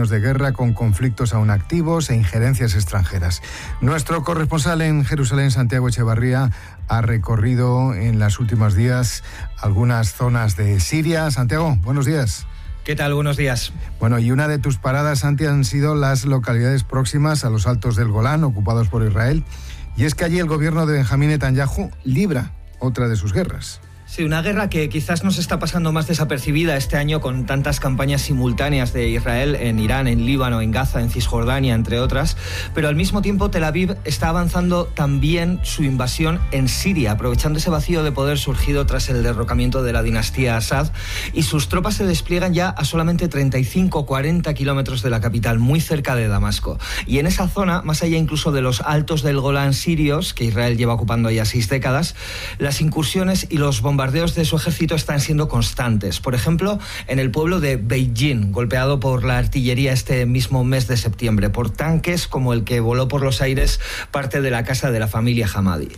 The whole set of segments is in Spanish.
años de guerra con conflictos aún activos e injerencias extranjeras. Nuestro corresponsal en Jerusalén, Santiago Echevarría, ha recorrido en los últimos días algunas zonas de Siria. Santiago, buenos días. ¿Qué tal? Buenos días. Bueno, y una de tus paradas, Santi, han sido las localidades próximas a los Altos del Golán, ocupados por Israel. Y es que allí el gobierno de Benjamín Netanyahu libra otra de sus guerras. Sí, una guerra que quizás nos está pasando más desapercibida este año con tantas campañas simultáneas de Israel en Irán, en Líbano, en Gaza, en Cisjordania, entre otras. Pero al mismo tiempo Tel Aviv está avanzando también su invasión en Siria, aprovechando ese vacío de poder surgido tras el derrocamiento de la dinastía Assad. Y sus tropas se despliegan ya a solamente 35 o 40 kilómetros de la capital, muy cerca de Damasco. Y en esa zona, más allá incluso de los Altos del Golán sirios, que Israel lleva ocupando ya 6 décadas, las incursiones y los bombardeos de su ejército están siendo constantes. Por ejemplo, en el pueblo de Beijing, golpeado por la artillería este mismo mes de septiembre, por tanques como el que voló por los aires parte de la casa de la familia Hamadi.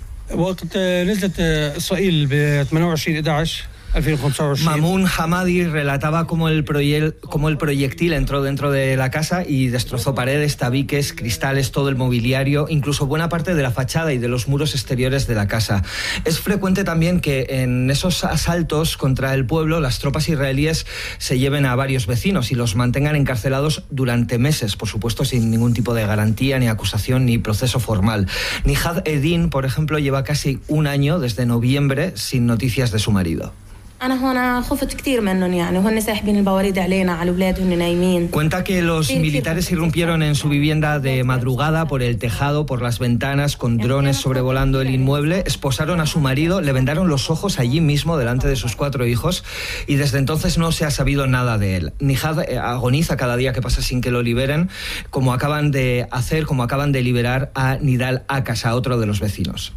Mamoun Hamadi relataba cómo el proyectil entró dentro de la casa y destrozó paredes, tabiques, cristales, todo el mobiliario, incluso buena parte de la fachada y de los muros exteriores de la casa. Es frecuente también que en esos asaltos contra el pueblo las tropas israelíes se lleven a varios vecinos y los mantengan encarcelados durante meses, por supuesto sin ningún tipo de garantía, ni acusación, ni proceso formal. Nihad Edin, por ejemplo, lleva casi un año, desde noviembre, sin noticias de su marido. Cuenta que los militares irrumpieron en su vivienda de madrugada por el tejado, por las ventanas, con drones sobrevolando el inmueble, esposaron a su marido, le vendaron los ojos allí mismo delante de sus 4 hijos y desde entonces no se ha sabido nada de él. Nihad agoniza cada día que pasa sin que lo liberen, como acaban de liberar a Nidal Akasa, otro de los vecinos.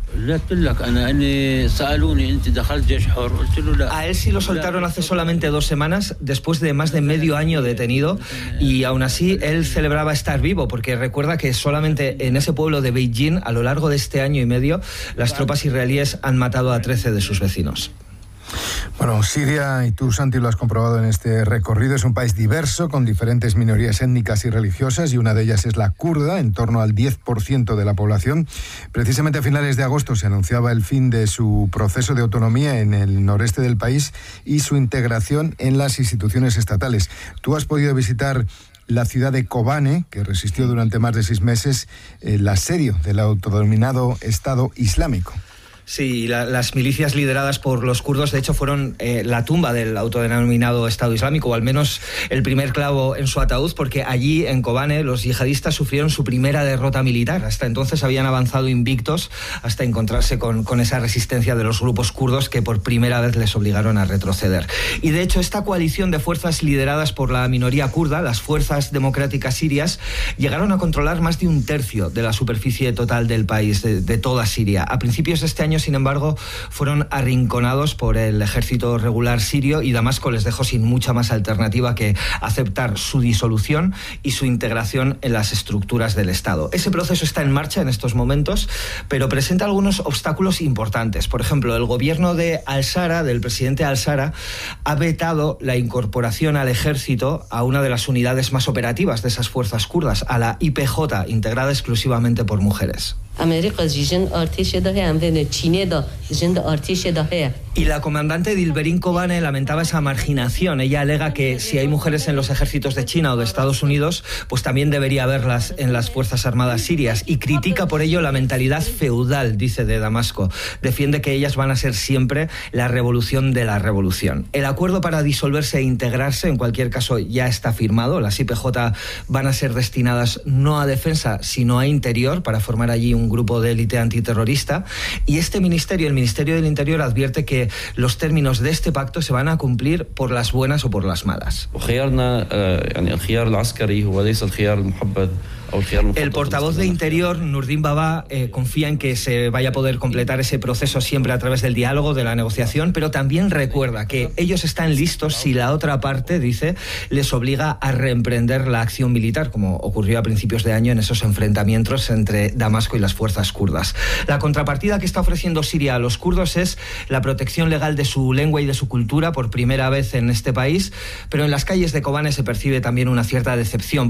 A él sí lo soltaron hace solamente 2 semanas, después de más de medio año detenido, y aún así él celebraba estar vivo, porque recuerda que solamente en ese pueblo de Beijing, a lo largo de este año y medio, las tropas israelíes han matado a 13 de sus vecinos. Bueno, Siria, y tú, Santi, lo has comprobado en este recorrido, es un país diverso, con diferentes minorías étnicas y religiosas, y una de ellas es la kurda, en torno al 10% de la población. Precisamente a finales de agosto se anunciaba el fin de su proceso de autonomía en el noreste del país y su integración en las instituciones estatales. Tú has podido visitar la ciudad de Kobane, que resistió durante más de 6 meses el asedio del autodenominado Estado Islámico. Sí, las milicias lideradas por los kurdos, de hecho, fueron la tumba del autodenominado Estado Islámico, o al menos el primer clavo en su ataúd, porque allí, en Kobane, los yihadistas sufrieron su primera derrota militar. Hasta entonces habían avanzado invictos hasta encontrarse con esa resistencia de los grupos kurdos que por primera vez les obligaron a retroceder. Y de hecho, esta coalición de fuerzas lideradas por la minoría kurda, las Fuerzas Democráticas Sirias, llegaron a controlar más de 1/3 de la superficie total del país, de toda Siria. A principios de este año, sin embargo, fueron arrinconados por el ejército regular sirio y Damasco les dejó sin mucha más alternativa que aceptar su disolución y su integración en las estructuras del Estado. Ese proceso está en marcha en estos momentos, pero presenta algunos obstáculos importantes. Por ejemplo, el gobierno de al-Sara, del presidente al-Sara, ha vetado la incorporación al ejército a una de las unidades más operativas de esas fuerzas kurdas, a la YPJ, integrada exclusivamente por mujeres. Y la comandante Dilberin Kobane lamentaba esa marginación. Ella alega que si hay mujeres en los ejércitos de China o de Estados Unidos, pues también debería haberlas en las Fuerzas Armadas sirias. Y critica por ello la mentalidad feudal, dice, de Damasco. Defiende que ellas van a ser siempre la revolución de la revolución. El acuerdo para disolverse e integrarse, en cualquier caso, ya está firmado. Las YPJ van a ser destinadas no a defensa, sino a interior, para formar allí un grupo de élite antiterrorista. Y este ministerio, el Ministerio del Interior, advierte que los términos de este pacto se van a cumplir por las buenas o por las malas. El portavoz de Interior, Nurdin Baba, confía en que se vaya a poder completar ese proceso siempre a través del diálogo, de la negociación, pero también recuerda que ellos están listos si la otra parte, dice, les obliga a reemprender la acción militar, como ocurrió a principios de año en esos enfrentamientos entre Damasco y las fuerzas kurdas. La contrapartida que está ofreciendo Siria a los kurdos es la protección legal de su lengua y de su cultura por primera vez en este país, pero en las calles de Kobane se percibe también una cierta decepción,